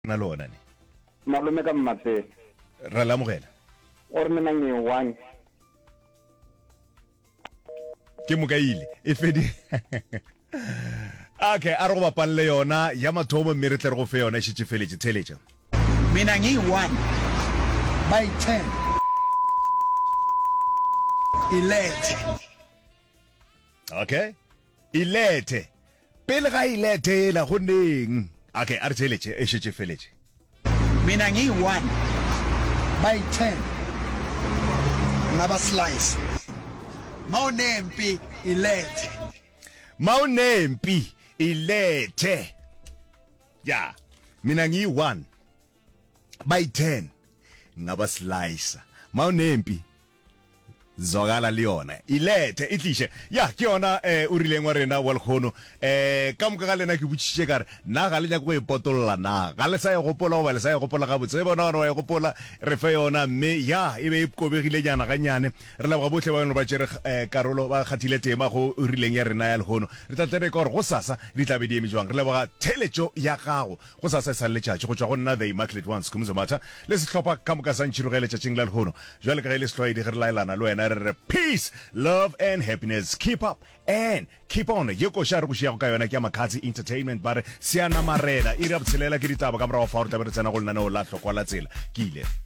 na lona ni Malume ka Mmatse. ra la mogela O re mina ngi one. ke mokaile e fedi okay a re go bapalle yona ya mathomo mme re tle re go fe yona e shitse feletse theletša Mina ngiyi-1 by 10 ilethe okay ilete pele ga ilete la go neng okay a re theletše e shitse feletse mina ngiyi-1 by 10 ngaba slice mawunempi ilethe mawunempi ilete ya mina ngiyi-1 by 10 ngaba slicer mawunempi zogala le yona ilete e tliše ya ke yona o rileng wa rena wa lekgono ka moka ga lena ke botšišitše kare nna ga le nyako go ipotolola na ga le sa e gopola goba le sa e gopola gabotse ge bona wa e gopola re fe yona mme ya e be e kobegile nyana gannyane re leboga botlhe ba bone ba tšere karolo ba kgathile tema go o rileng ya rena ya lekgono re tlatlebe ka gore go sasa di tlabe di eme jwang re leboga theletšo ya gago go sasa e sa le letšatši go tšwa go nna the immaculate ones kumzo matha le sehlopha ka moka sa ntšhiroge letšatšing la lekgono jwale ka ge le setlwaedi ge re laelana le wena peace, love and happiness. Keep up and keep on. Yoko share go share ka yona ke Makhatsi Entertainment bare siana marela ira botselela ke ditaba ka mora wa fa re tabere tsena go lena no la hlokwa la tsela ke ile